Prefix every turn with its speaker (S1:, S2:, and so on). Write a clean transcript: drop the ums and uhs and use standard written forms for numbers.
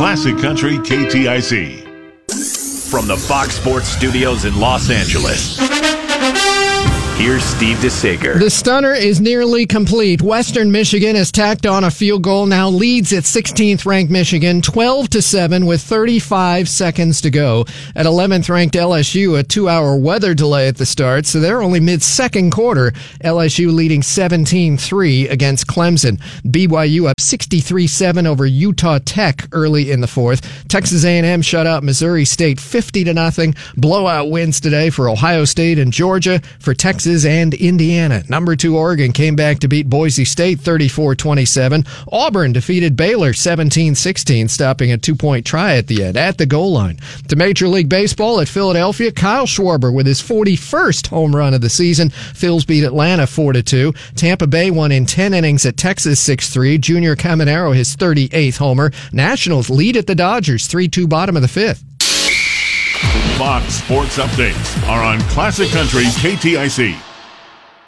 S1: Classic Country KTIC.
S2: From the Fox Sports Studios in Los Angeles, here's Steve DeSager.
S3: The stunner is nearly complete. Western Michigan has tacked on a field goal, now leads at 16th ranked Michigan 12-7 with 35 seconds to go. At 11th ranked LSU, a 2-hour weather delay at the start, so they're only mid-second quarter. LSU leading 17-3 against Clemson. BYU up 63-7 over Utah Tech early in the fourth. Texas A&M shut out Missouri State 50-0. Blowout wins today for Ohio State and Georgia. For Texas and Indiana. Number 2 Oregon came back to beat Boise State 34-27. Auburn defeated Baylor 17-16, stopping a 2-point try at the end at the goal line. To Major League Baseball at Philadelphia, Kyle Schwarber with his 41st home run of the season. Phils beat Atlanta 4-2. Tampa Bay won in 10 innings at Texas 6-3. Junior Caminero his 38th homer. Nationals lead at the Dodgers 3-2 bottom of the fifth.
S1: Fox Sports Updates are on Classic Country KTIC.